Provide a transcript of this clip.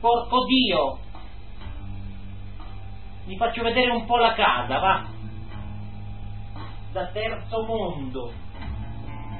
porco Dio! Vi faccio vedere un po' la casa, va? Da terzo mondo.